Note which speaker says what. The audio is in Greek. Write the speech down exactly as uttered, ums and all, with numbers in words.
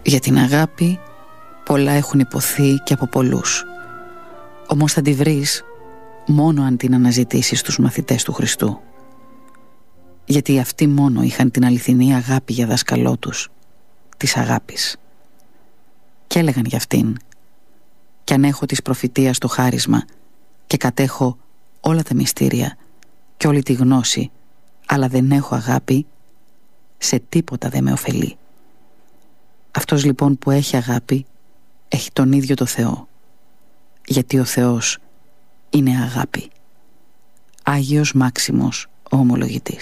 Speaker 1: Για την αγάπη πολλά έχουν υποθεί και από πολλούς. Όμως θα τη βρεις μόνο αν την αναζητήσεις στους μαθητές του Χριστού. Γιατί αυτοί μόνο είχαν την αληθινή αγάπη για δάσκαλό τους, της αγάπης. Και έλεγαν για αυτήν: «Κι αν έχω της προφητείας το χάρισμα και κατέχω όλα τα μυστήρια και όλη τη γνώση, αλλά δεν έχω αγάπη, σε τίποτα δεν με ωφελεί». Αυτός λοιπόν που έχει αγάπη έχει τον ίδιο το Θεό, γιατί ο Θεός είναι αγάπη. Άγιος Μάξιμος ο Ομολογητής.